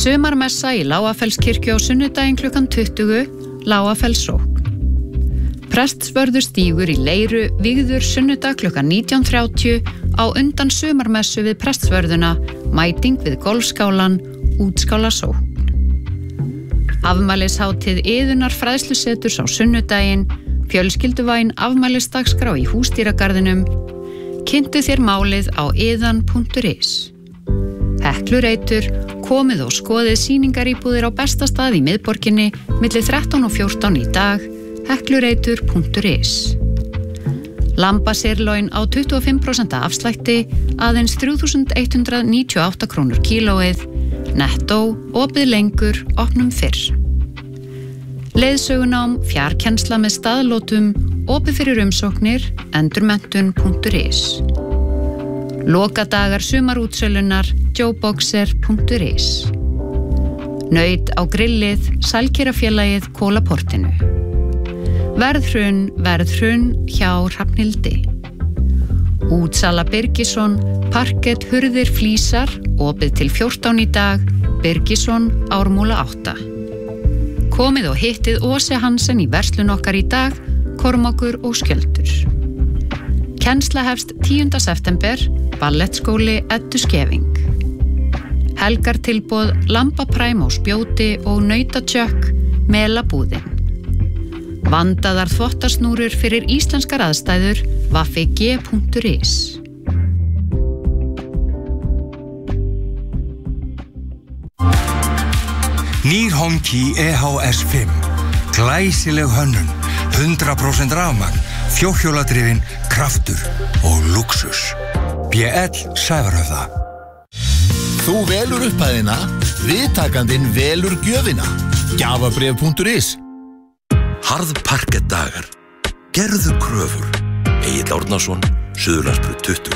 Sumarmessa í Lágafellskirkju á sunnudaginn klukkan 20, Lágafellssókn. Prestsvörður stígur í Leiru vígður sunnudag klukkan 19:30 á undan sumarmessu við prestsvörðuna, mæting við golfskálan, útskálasókn. Afmælishátíð Iðunnar fræðsluseturs á sunnudaginn, fjölskylduvæn afmælisdagskrá í Húsdýragarðinum, kynntu þér málið á iðan.is. Heklureitur, komið og skoðið sýningaríbúðir á besta stað í miðborginni milli 13 og 14 í dag, heklureitur.is. Lambasirloin á 25% afslætti, aðeins 3.198 krónur kílóið, nettó, opið lengur, opnum fyrr. Leiðsögunám, fjarkennsla með staðlótum, opið fyrir umsóknir, endurmenntun.is. Lokadagar sumarútsölunar, joeboxer.is. Naut á grillið, Sælkerafélagið Kólaportinu. Verðhrun hjá Hrafnhildi. Útsala Birgisson, parkett, hurðir, flísar, opið til 14 í dag, Birgisson, Ármúla 8. Komið og hittið Óse Hansen í verslun okkar í dag, Kormákur og Skjöldur. Kennsla hefst 10. september, ballettskóli Eddu Skeving. Helgartilboð, lambapræm á spjóti og nautatjökk, Melabúðin. Vandaðar þvottasnúrur fyrir íslenskar aðstæður, vaffig.is. Nýr Honki EHS5. Glæsileg hönnun, 100% rafmagn, fjórhjóladrifin, kraftur og luxus. BL Sævarhöfða. Þú velur upphæðina, viðtakandinn velur gjöfina. Gjafabréf.is. Harðparkettdagar. Gerðu kröfur. Egill Árnason, Suðurlandsbraut 20.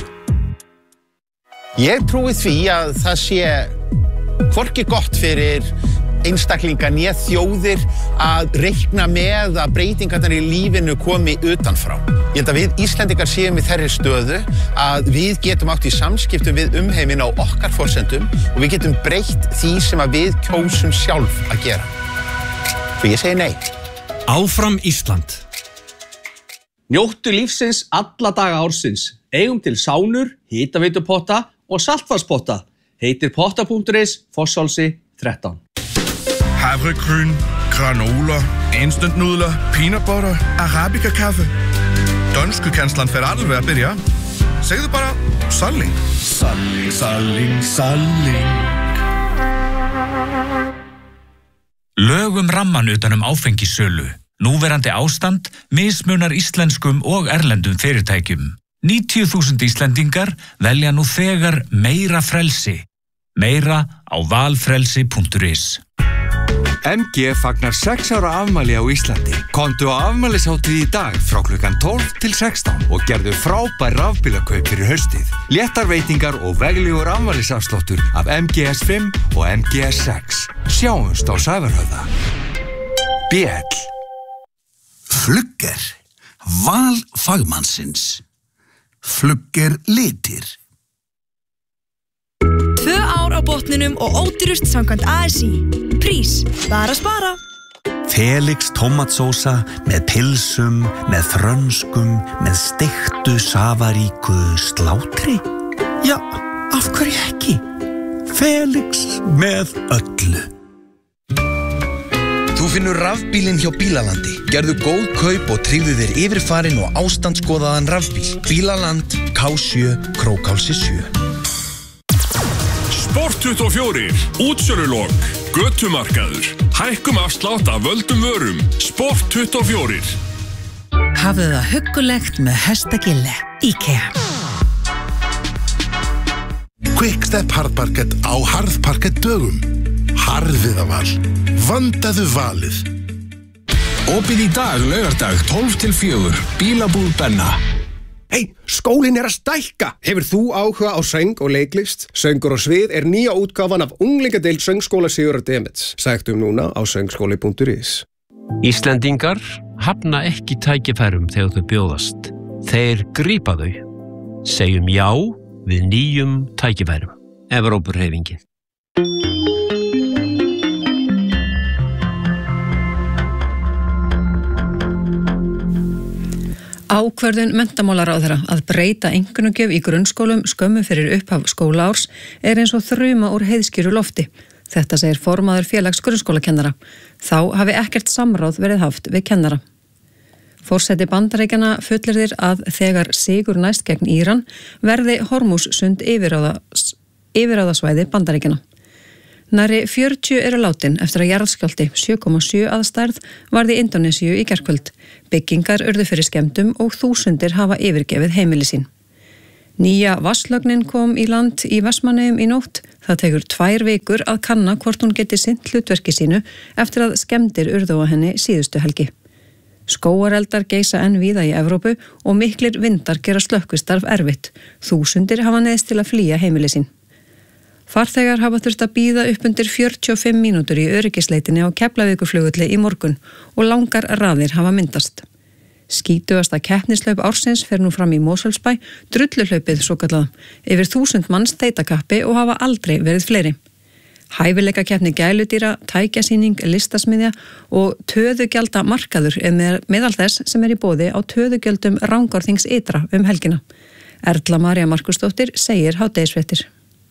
Ég trúi því að það sé hvorki gott fyrir einstaklingar né þjóðir að reikna með að breytingarnar í lífinu komi utanfrá. Ég held að við Íslendingar séum í þeirri stöðu að við getum átt í samskiptum við umheiminn á okkar forsendum og við getum breytt því sem að við kjósum sjálf að gera. Svo ég segi nei. Áfram Ísland. Njóttu lífsins alla daga ársins. Eigum til sánur, hitaveitupotta og saltvatnspotta. Heitir potta.is, Fossálsi 13. Havregryn, granola, instantnudler, peanut butter, arabica-kaffe. Dönsku kennslan fer alveg að byrja. Segðu bara salling. Salling, salling, salling. Lögum ramman utanum áfengissölu. Núverandi ástand mismunar íslenskum og erlendum fyrirtækjum. 90.000 Íslendingar velja nú þegar meira frelsi. Meira á valfrelsi.is. MG fagnar 6 ára afmæli á Íslandi. Komdu á afmælishátíð í dag frá klukkan 12 til 16 og gerðu frábær rafbílakaup fyrir haustið. Léttar veitingar og veglegur afmælisafsláttur af MGS5 og MGS6. Sjáumst á Sævarhöfða. BL. Flugger. Val fagmannsins. Flugger litir. 2 ár á botninum og ódýrust samkvæmt ASI. Prís, bara spara. Felix tómatsósa með pilsum, með frönskum, með steiktu safaríku slátri. Já, af hverju ekki? Felix með öllu. Þú finnur rafbílinn hjá Bílalandi. Gerðu góð kaup og tryggðu þér yfirfarinn og ástandskoðaðan rafbíl. Bílaland, K7, Krókálsi 7. Sport 24, útsölulok, götumarkaður, hækkum afslátt af völdum vörum, Sport 24. Hafðu það huggulegt með hestagille, IKEA. Quickstep harðparkett á harðparkett dögum. Harðviðaval. Vandaðu valið. Opið í dag, laugardag, 12 til 4, Bílabúð Benna. Hey, skólinn að stækka! Hefur þú áhuga á söng og leiklist? Söngur og svið nýja útgáfan af unglingadeild Söngskóla Sigurðar Demets. Sæktum núna á söngskóli.is. Íslendingar hafna ekki tækifærum þegar þau bjóðast. Þeir grípa þau. Segjum já við nýjum tækifærum. Evrópuhreyfingin. Ákvörðun menntamálaráðherra að breyta einkunnagjöf í grunnskólum skömmu fyrir upphaf skólaárs eins og þruma úr heiðskýru lofti. Þetta segir formaður félags grunnskólakennara. Þá hafi ekkert samráð verið haft við kennara. Forseti Bandaríkjanna fullyrðir að þegar sigur næst gegn Íran verði Hormúzsund yfirráðasvæði Bandaríkjanna. Nærri 40 eru látin eftir að jarðskjálfti 7,7 að stærð varð í Indónesíu í gærkvöld. Byggingar urðu fyrir skemmdum og þúsundir hafa yfirgefið heimili sín. Nýja vatnslögnin kom í land í Vestmannaeyjum í nótt. Það tekur 2 vikur að kanna hvort hún geti sinnt hlutverki sínu eftir að skemmdir urðu á henni síðustu helgi. Skógareldar geisa enn víða í Evrópu og miklir vindar gera slökkvistarf erfitt. Þúsundir hafa neyðst til að flýja heimili sín. Farþegar hafa þurft að bíða upp undir 45 mínútur í öryggisleitinni á Keflavíkurflugvelli í morgun og langar raðir hafa myndast. Skítugasta keppnislaup ársins fer nú fram í Mosfellsbæ, drulluhlaupið svokallað, yfir 1000 manns þeitakappi og hafa aldrei verið fleiri. Hæfileikakeppni gæludýra, tækjasýning, listasmiðja og töðugjalda markaður meðal þess sem í boði á töðugjöldum Rangárþings ytra helgina. Erla María Markusdóttir segir hádegisfréttir.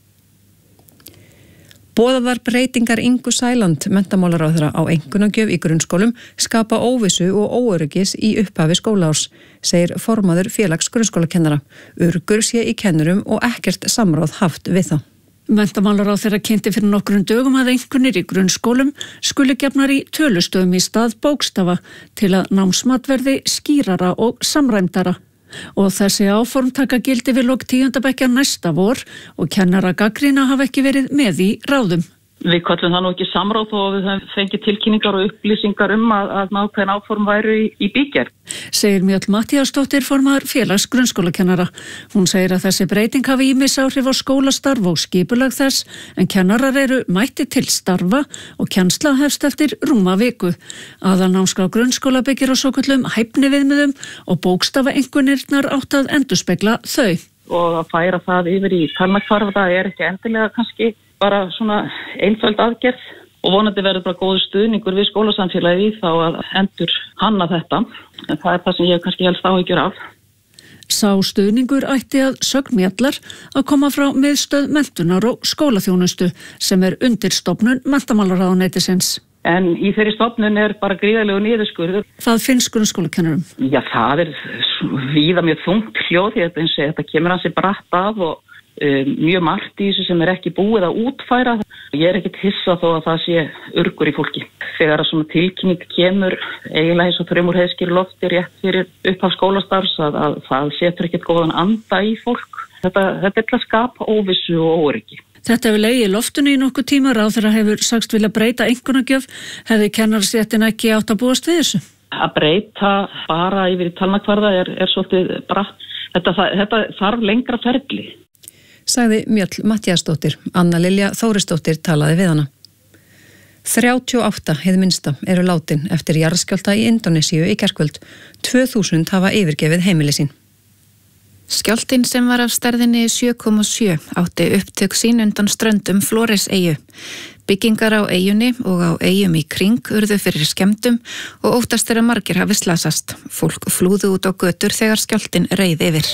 Boðaðar breytingar Ingu Sæland, menntamálaráðherra á einkunnagjöf í grunnskólum, skapa óvissu og óöryggis í upphafi skólaárs, segir formaður félags grunnskólakennara. Urgur sé í kennurum og ekkert samráð haft við það. Menntamálaráðherra kynnti fyrir nokkrum dögum að einkunnir í grunnskólum skuli gefnar í tölustöðum í stað bókstafa til að námsmat verði skýrara og samræmdara. Og þessi áform taka gildi við lok 10. bekkjar næsta vor og kennara gagnrýna hafa ekki verið með í ráðum. Við kallum það nú ekki samráð og við höfum fengið tilkynningar og upplýsingar að nákvæm áform væru í bígerð. Segir Mjöll Matthíasdóttir formaður félags grunnskólakennara. Hún segir að þessi breyting hafi ýmis áhrif á skólastarf og skipulag þess en kennarar eru mætti til starfa og kennsla hefst eftir rúma viku. Aðalnámskrá grunnskóla byggir á svokallum hæfniviðmiðum og bókstafaeinkunnirnar átt að endurspegla þau. Og að færa það yfir í talnakvarfa er ekki endilega kannski bara svona einföld aðgerð og vonandi verður bara góður stuðningur við skólasamfélagi þá að endur hanna þetta. En það það sem ég kannski helst áhyggjur af. Sá stuðningur ætti að sögn Mjallar að koma frá miðstöð menntunar og skólaþjónustu sem undirstofnun menntamálaráðuneytisins. En í þeirri stofnun bara gríðarlegu niðurskurður. Það finnst grunnskólakennurum? Já, það víða mjög þungt hljóð því að þetta kemur hansi bratt af og mjög margt í þessu sem ekki búið að útfæra. Ég ekkert hissa þó að það sé urgur í fólki. Þegar að svona tilkynning kemur eiginlega eins og þrumur heiðskýru lofti rétt fyrir upphaf skólastarfs að það setur ekkert góðan anda í fólk. Þetta að skapa óvissu og óöryggi. Þetta hefur legið í loftinu í nokkuð tíma. Ráðherra hefur sagst vilja breyta einkunnagjöf. Hefði kennarastéttin ekki átt að búast við þessu? Að breyta bara yfir í talnakvarða er svolítið bratt. Þetta þarf lengra ferli. Sagði Mjöll Matthíasdóttir. Anna Lilja Þórisdóttir talaði við hana. 38 hið minnsta eru látin eftir jarðskjálfta í Indónesíu í gærkvöld. 2000 hafa yfirgefið heimili sín. Skjálftinn sem var af stærðinni 7,7 átti upptök sín undan ströndum Flóreseyju. Byggingar á eyjunni og á eyjum í kring urðu fyrir skemmdum og óttast að margir hafi slasast. Fólk flúðu út á götur þegar skjálftinn reið yfir.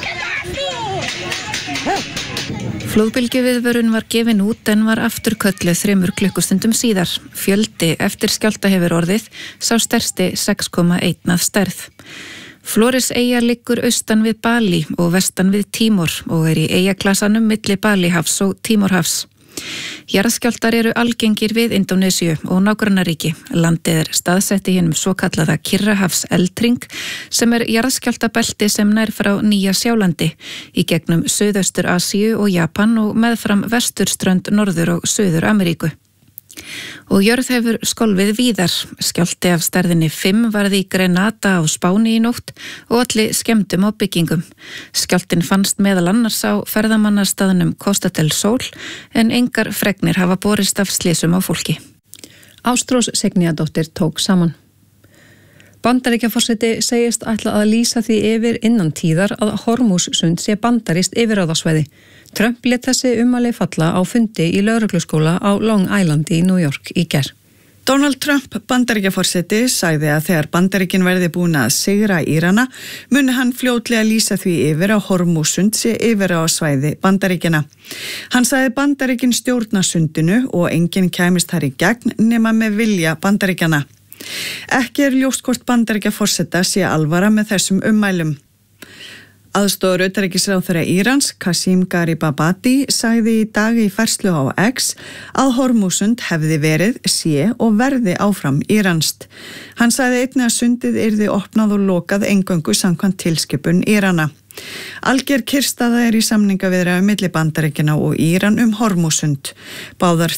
Flóðbylgjuviðvörun var gefin út en var aftur kölluð 3 klukkustundum síðar. Fjöldi eftir skjálfta hefur orðið, sá stærsti 6,1 að stærð. Flóreseyja liggur austan við Balí og vestan við Tímor og í eyjaklasanum milli Balíhafs og Tímorhafs. Jarðskjálftar eru algengir við Indónesíu og nágrannaríki. Landið staðsett í hinum svokallaða Kyrrahafs eldring sem jarðskjálftabelti sem nær frá Nýja Sjálandi í gegnum Suðaustur Asíu og Japan og meðfram vesturströnd Norður- og Suður-Ameríku. Og jörð hefur skolfið víðar. Skjálfti af stærðinni 5 varð í Grenada á Spáni í nótt og olli skemmdum á byggingum. Skjálftinn fannst meðal annars á ferðamannastaðnum Costa del Sol en engar fregnir hafa borist af slysum á fólki. Ástrós Signíadóttir tók saman. Bandaríkjaforseti segist ætla að lýsa því yfir innan tíðar að Hormúzsund sé bandarískt yfirráðasvæði. Trump lét þessi ummæli falla á fundi í lögregluskóla á Long Island í New York í gær. Donald Trump, Bandaríkjaforseti, sagði að þegar Bandaríkin verði búin að sigra Írana, muni hann fljótlega lýsa því yfir að Hormúsund sé yfir á svæði Bandaríkina. Hann sagði Bandaríkin stjórna sundinu og enginn kæmist þar í gegn nema með vilja Bandaríkjana. Ekki ljóst hvort Bandaríkjaforseta sé alvara með þessum ummælum. Aðstoðar utanríkisráðherra Írans, Qasim Garibabadi, sagði í dag í færslu á X að Hormúsund hefði verið, sé og verði áfram íranskt. Hann sagði einnig að sundið yrði opnað og lokað eingöngu samkvæmt tilskipun Írana. Alger kyrrstaða í samningaviðræðum milli Bandaríkjanna og Íran Hormúsund. Báðar